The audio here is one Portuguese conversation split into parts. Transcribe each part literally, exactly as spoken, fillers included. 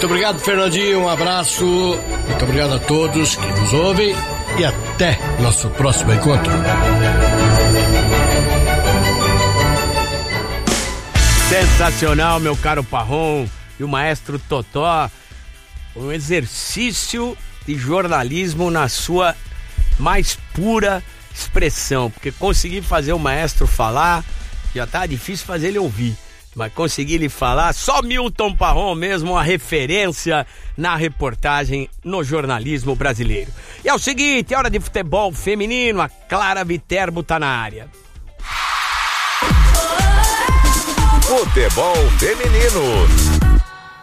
obrigado, Fernandinho, um abraço, muito obrigado a todos que nos ouvem e até nosso próximo encontro. Sensacional, meu caro Parrom e o maestro Totó, um exercício de jornalismo na sua mais pura expressão, porque conseguir fazer o maestro falar, já tá difícil fazer ele ouvir, mas conseguir ele falar, só Milton Parrom mesmo, uma referência na reportagem no jornalismo brasileiro. E é o seguinte, é hora de futebol feminino, a Clara Viterbo tá na área. Futebol feminino.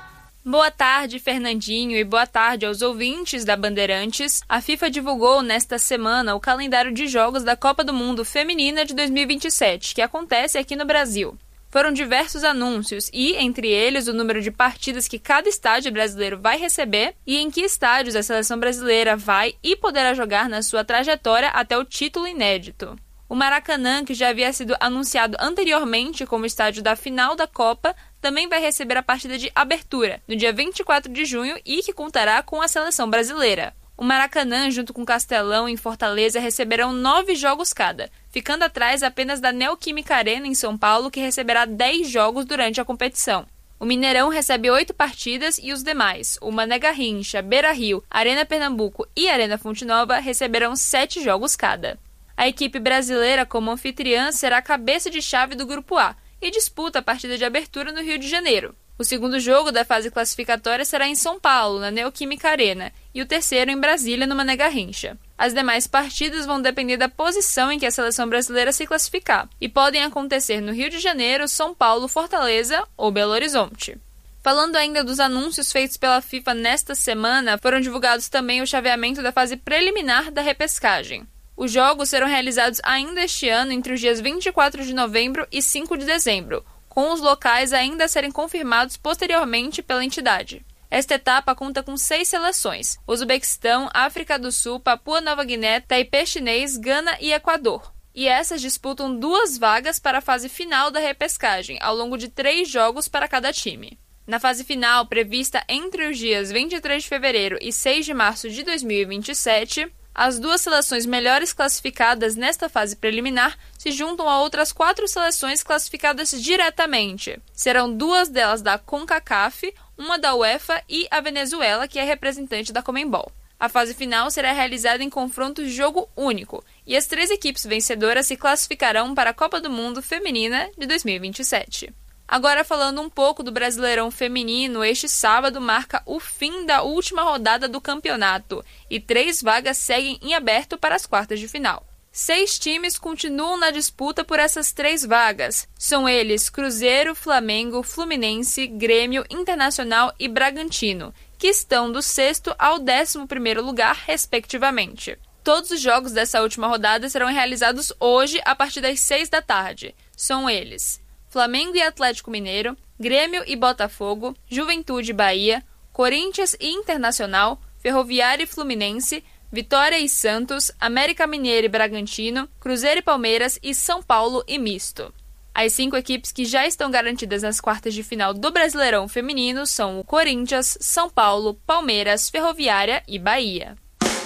Boa tarde, Fernandinho, e boa tarde aos ouvintes da Bandeirantes. A FIFA divulgou nesta semana o calendário de jogos da Copa do Mundo Feminina de dois mil e vinte e sete, que acontece aqui no Brasil. Foram diversos anúncios e, entre eles, o número de partidas que cada estádio brasileiro vai receber e em que estádios a seleção brasileira vai e poderá jogar na sua trajetória até o título inédito. O Maracanã, que já havia sido anunciado anteriormente como estádio da final da Copa, também vai receber a partida de abertura, no dia vinte e quatro de junho, e que contará com a seleção brasileira. O Maracanã, junto com Castelão em Fortaleza, receberão nove jogos cada, ficando atrás apenas da Neoquímica Arena em São Paulo, que receberá dez jogos durante a competição. O Mineirão recebe oito partidas e os demais, o Mané Garrincha, Beira-Rio, Arena Pernambuco e Arena Fonte Nova, receberão sete jogos cada. A equipe brasileira, como anfitriã, será a cabeça de chave do Grupo A e disputa a partida de abertura no Rio de Janeiro. O segundo jogo da fase classificatória será em São Paulo, na Neoquímica Arena, e o terceiro em Brasília, no Mané Garrincha. As demais partidas vão depender da posição em que a seleção brasileira se classificar e podem acontecer no Rio de Janeiro, São Paulo, Fortaleza ou Belo Horizonte. Falando ainda dos anúncios feitos pela FIFA nesta semana, foram divulgados também o chaveamento da fase preliminar da repescagem. Os jogos serão realizados ainda este ano entre os dias vinte e quatro de novembro e cinco de dezembro, com os locais ainda a serem confirmados posteriormente pela entidade. Esta etapa conta com seis seleções: Uzbequistão, África do Sul, Papua Nova Guiné, Taipei chinês, Gana e Equador. E essas disputam duas vagas para a fase final da repescagem, ao longo de três jogos para cada time. Na fase final, prevista entre os dias vinte e três de fevereiro e seis de março de dois mil e vinte e sete, as duas seleções melhores classificadas nesta fase preliminar se juntam a outras quatro seleções classificadas diretamente. Serão duas delas da CONCACAF, uma da UEFA e a Venezuela, que é representante da Conmebol. A fase final será realizada em confronto de jogo único, e as três equipes vencedoras se classificarão para a Copa do Mundo Feminina de dois mil e vinte e sete. Agora, falando um pouco do Brasileirão Feminino, este sábado marca o fim da última rodada do campeonato e três vagas seguem em aberto para as quartas de final. Seis times continuam na disputa por essas três vagas. São eles Cruzeiro, Flamengo, Fluminense, Grêmio, Internacional e Bragantino, que estão do sexto ao décimo primeiro lugar, respectivamente. Todos os jogos dessa última rodada serão realizados hoje a partir das seis da tarde. São eles Flamengo e Atlético Mineiro, Grêmio e Botafogo, Juventude e Bahia, Corinthians e Internacional, Ferroviária e Fluminense, Vitória e Santos, América Mineiro e Bragantino, Cruzeiro e Palmeiras e São Paulo e Misto. As cinco equipes que já estão garantidas nas quartas de final do Brasileirão Feminino são o Corinthians, São Paulo, Palmeiras, Ferroviária e Bahia.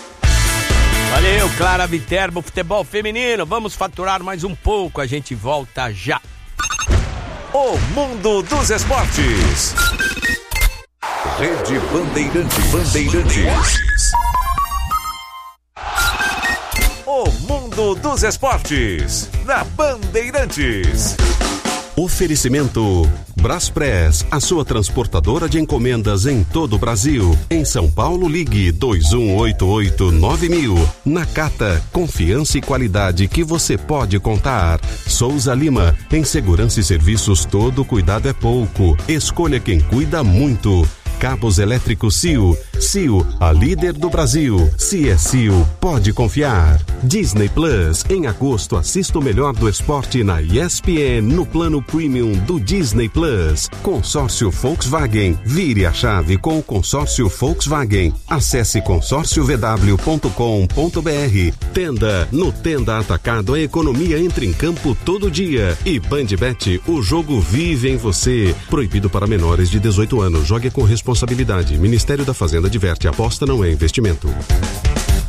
Valeu, Clara Viterbo, futebol feminino. Vamos faturar mais um pouco, a gente volta já. O mundo dos esportes. Rede Bandeirantes. Bandeirantes. O mundo dos esportes. Na Bandeirantes. Oferecimento Braspress, a sua transportadora de encomendas em todo o Brasil. Em São Paulo, ligue dois um oito oito nove mil. Nakata, confiança e qualidade que você pode contar. Souza Lima, em segurança e serviços todo cuidado é pouco. Escolha quem cuida muito. Cabos elétricos C I O, C I O, a líder do Brasil. Se é C I O, pode confiar. Disney Plus, em agosto assista o melhor do esporte na E S P N no plano premium do Disney Plus. Consórcio Volkswagen, vire a chave com o consórcio Volkswagen. Acesse consórcio v w ponto com ponto b r. Tenda, no Tenda Atacado a economia entra em campo todo dia. E Bandbet, o jogo vive em você. Proibido para menores de dezoito anos. Jogue com responsabilidade. Ministério da Fazenda adverte, aposta não é investimento.